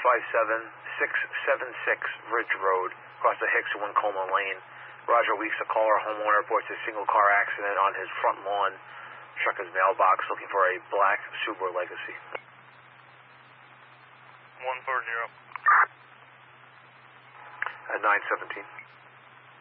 55676 Ridge Road, across the Hicks and Wincoma Lane. Roger Weeks, a caller, homeowner, reports a single car accident on his front lawn. Struck his mailbox looking for a black Subaru Legacy. 140. At 917.